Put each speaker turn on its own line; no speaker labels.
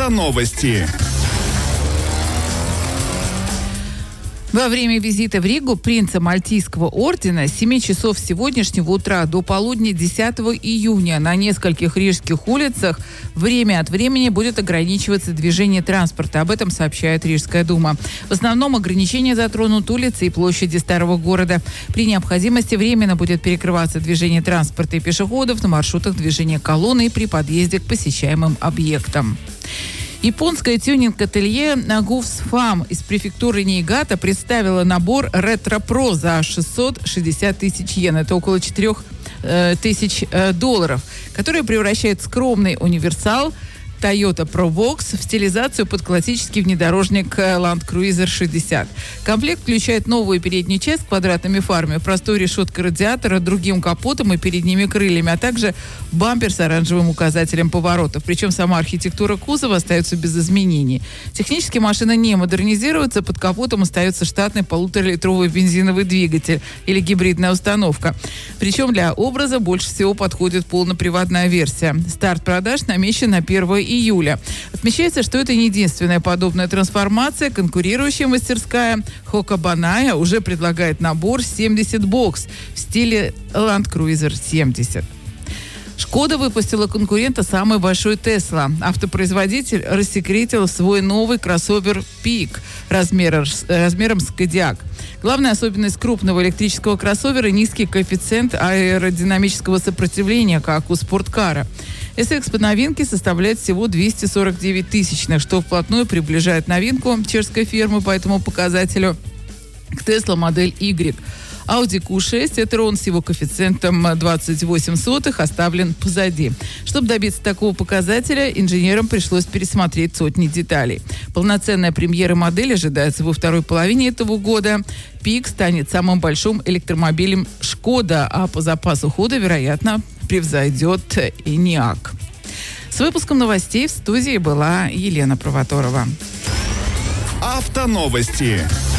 Автоновости.
Во время визита в Ригу принца Мальтийского ордена с 7 часов сегодняшнего утра до полудня 10 июня на нескольких рижских улицах время от времени будет ограничиваться движение транспорта. Об этом сообщает Рижская дума. В основном ограничения затронут улицы и площади старого города. При необходимости временно будет перекрываться движение транспорта и пешеходов на маршрутах движения колонны и при подъезде к посещаемым объектам. Японское тюнинг-ателье Nagufs Farm из префектуры Ниигата представило набор Retro Pro за 660 тысяч йен. Это около 4 тысяч долларов, который превращает скромный универсал Toyota Probox в стилизацию под классический внедорожник Land Cruiser 60. Комплект включает новую переднюю часть с квадратными фарами, простой решеткой радиатора, другим капотом и передними крыльями, а также бампер с оранжевым указателем поворотов. Причем сама архитектура кузова остается без изменений. Технически машина не модернизируется, под капотом остается штатный 1,5-литровый бензиновый двигатель или гибридная установка. Причем для образа больше всего подходит полноприводная версия. Старт продаж намечен на 1 июля. Отмечается, что это не единственная подобная трансформация. Конкурирующая мастерская Хокабаная уже предлагает набор 70 бокс в стиле Land Cruiser 70. Шкода выпустила конкурента самой большой Тесла. Автопроизводитель рассекретил свой новый кроссовер Пик размером с Кодиак. Главная особенность крупного электрического кроссовера – низкий коэффициент аэродинамического сопротивления, как у спорткара. SX по новинке составляет всего 249 тысячных, что вплотную приближает новинку чешской фирмы по этому показателю к Tesla модель Y. Audi Q6 e-tron с его коэффициентом 28 сотых оставлен позади. Чтобы добиться такого показателя, инженерам пришлось пересмотреть сотни деталей. Полноценная премьера модели ожидается во второй половине этого года. Пик станет самым большим электромобилем Шкода, а по запасу хода, вероятно, превзойдет Эниак. С выпуском новостей в студии была Елена Провоторова.
Автоновости.